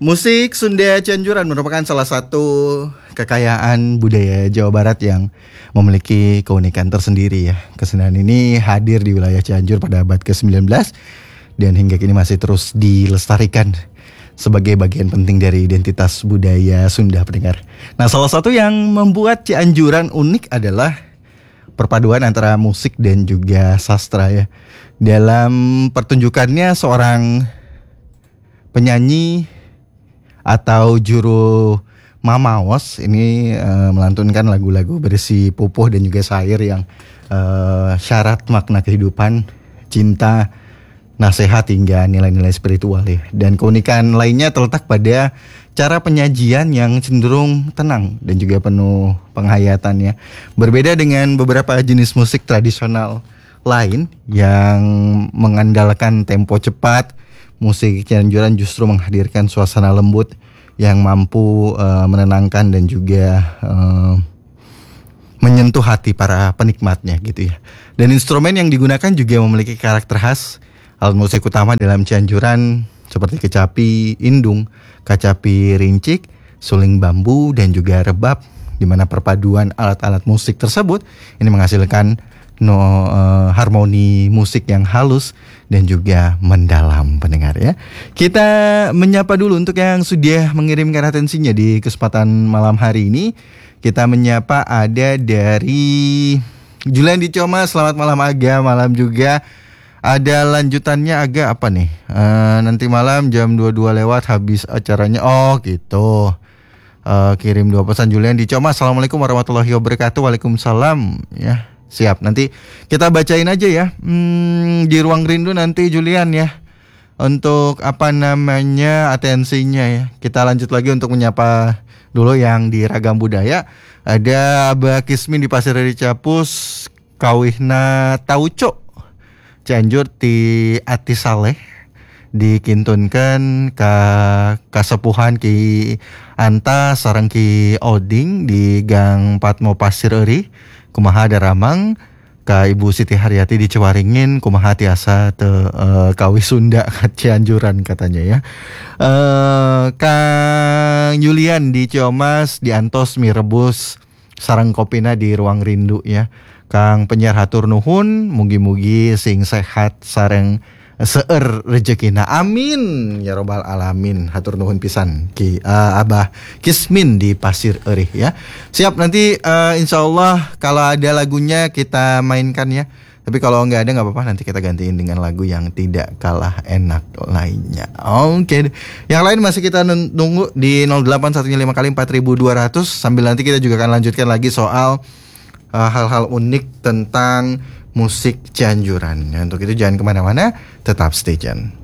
Musik Sunda Cianjuran merupakan salah satu kekayaan budaya Jawa Barat yang memiliki keunikan tersendiri ya. Kesenian ini hadir di wilayah Cianjur pada abad ke-19 dan hingga kini masih terus dilestarikan sebagai bagian penting dari identitas budaya Sunda pendengar. Nah, salah satu yang membuat Cianjuran unik adalah perpaduan antara musik dan juga sastra ya. Dalam pertunjukannya seorang penyanyi atau juru mamaos ini melantunkan lagu-lagu berisi pupuh dan juga syair yang syarat makna kehidupan, cinta, nasihat hingga nilai-nilai spiritual ya. Dan keunikan lainnya terletak pada cara penyajian yang cenderung tenang dan juga penuh penghayatan ya. Berbeda dengan beberapa jenis musik tradisional lain yang mengandalkan tempo cepat, musik Cianjuran justru menghadirkan suasana lembut yang mampu menenangkan dan juga menyentuh hati para penikmatnya gitu ya. Dan instrumen yang digunakan juga memiliki karakter khas. Alat musik utama dalam Cianjuran seperti kecapi indung, kacapi rincik, suling bambu dan juga rebab, di mana perpaduan alat-alat musik tersebut ini menghasilkan harmoni musik yang halus dan juga mendalam pendengar ya. Kita menyapa dulu untuk yang sudah mengirimkan atensinya di kesempatan malam hari ini. Kita menyapa ada dari Julian di Coma, selamat malam Aga, malam juga. Ada lanjutannya Aga apa nih? Nanti malam jam 22 lewat habis acaranya. Oh gitu. Kirim 2 pesan Julian di Coma. Assalamualaikum warahmatullahi wabarakatuh. Waalaikumsalam ya. Siap, nanti kita bacain aja ya di ruang rindu nanti Julian ya. Untuk atensinya ya. Kita lanjut lagi untuk menyapa dulu yang di Ragam Budaya. Ada Abah Kismin di Pasir Dari Capus, Kawihna Tauco Cianjur di Ati Saleh dikintunkan ka kasepuhan Ki Anta sareng Ki Oding di Gang Patmo Pasir Eri. Kumaha daramang ka Ibu Siti Haryati di Cewaringin, kumaha tiasa kawih Sunda Cianjuran katanya ya. Kang Julian di Ciomas, di Antos mie rebus sareng kopina di Ruang Rindu ya. Kang penyiar hatur nuhun, mugi-mugi sing sehat sareng seueur rezekina, amin ya robbal alamin. Hatur nuhun pisan Ki Abah Kismin di Pasir Eri ya. Siap, nanti insyaallah kalau ada lagunya kita mainkan ya. Tapi kalau nggak ada nggak apa-apa, nanti kita gantiin dengan lagu yang tidak kalah enak lainnya. Oke. Yang lain masih kita nunggu di 08155 kali 4200 sambil nanti kita juga akan lanjutkan lagi soal hal-hal unik tentang musik Cianjuran. Untuk itu jangan kemana-mana, tetap stay tune.